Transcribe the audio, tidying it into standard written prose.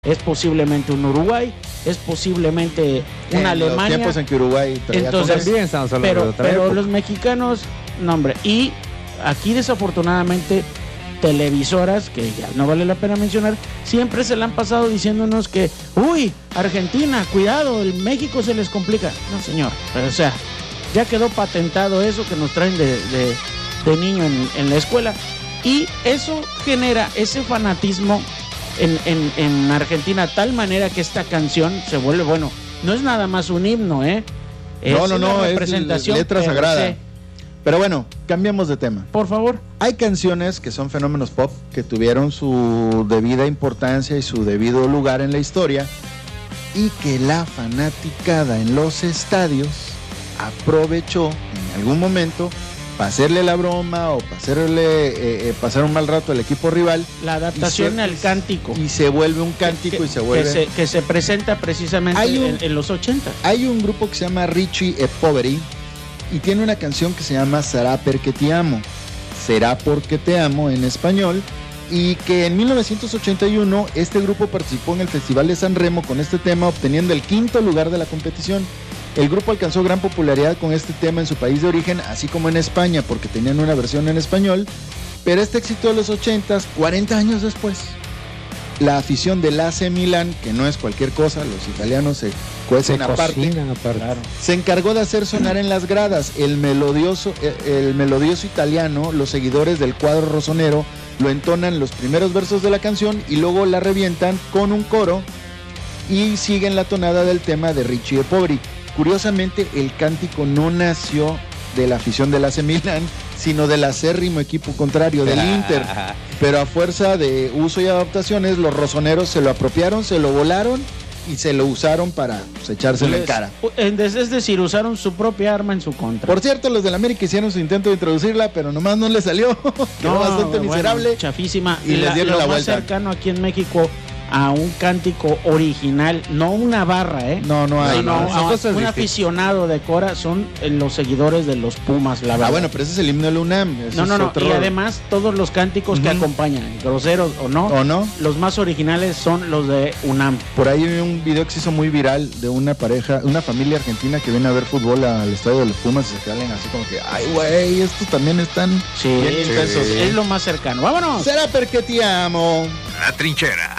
es posiblemente un Uruguay, es posiblemente una Alemania. Los tiempos en que Uruguay entonces, también estamos hablando de otra pero época. los mexicanos, no hombre, y aquí desafortunadamente televisoras, que ya no vale la pena mencionar, siempre se la han pasado diciéndonos que, uy, Argentina, cuidado, el México se les complica. No, señor, pero, o sea, ya quedó patentado eso que nos traen de niño en la escuela, y eso genera ese fanatismo en Argentina, tal manera que esta canción se vuelve, bueno, no es nada más un himno, es no, representación, es letra sagrada. Pero bueno, cambiamos de tema. Por favor. Hay canciones que son fenómenos pop, que tuvieron su debida importancia y su debido lugar en la historia, y que la fanaticada en los estadios aprovechó en algún momento para hacerle la broma o para hacerle pasar un mal rato al equipo rival. La adaptación al cántico. Y se vuelve un cántico y se vuelve... Que se presenta precisamente en los 80. Hay un grupo que se llama Richie e Poveri y tiene una canción que se llama Sarà perché ti amo. Será porque te amo en español, y que en 1981 este grupo participó en el Festival de San Remo con este tema, obteniendo el 5º lugar de la competición. El grupo alcanzó gran popularidad con este tema en su país de origen, así como en España, porque tenían una versión en español, pero este éxito de los 80s, 40 años después, la afición del AC Milan, que no es cualquier cosa, los italianos se cuecen aparte, claro, se encargó de hacer sonar en las gradas el melodioso italiano. Los seguidores del cuadro rosonero lo entonan los primeros versos de la canción y luego la revientan con un coro y siguen la tonada del tema de Richie e Poveri. Curiosamente, el cántico no nació de la afición del AC Milan, sino del acérrimo equipo contrario, del Inter. Pero a fuerza de uso y adaptaciones, los rosoneros se lo apropiaron, se lo volaron y se lo usaron para echárselo en cara. Es decir, usaron su propia arma en su contra. Por cierto, los del América hicieron su intento de introducirla, pero nomás no les salió. Quedó bastante miserable. Chafísima. Y les dieron la vuelta. Lo más cercano aquí en México a un cántico original, no una barra, No hay. Un aficionado de Cora son los seguidores de los Pumas, la verdad. Bueno, pero ese es el himno de la UNAM. No. Y además, todos los cánticos que acompañan, groseros o no, los más originales son los de UNAM. Por ahí hay un video que se hizo muy viral de una pareja, una familia argentina que viene a ver fútbol al estadio de los Pumas y se quedan así como que, ay, güey, estos también están bien intensos. Es lo más cercano. ¡Vámonos! Será porque te amo. La Trinchera.